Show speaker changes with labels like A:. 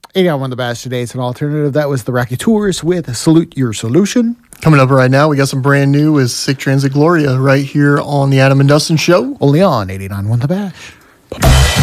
A: 81 The Bash today. It's an alternative. That was the Racketeurs with Salute Your Solution.
B: Coming up right now, we got some brand new is Sick Transit Gloria right here on the Adam and Dustin Show.
A: Only on 89 The Bash.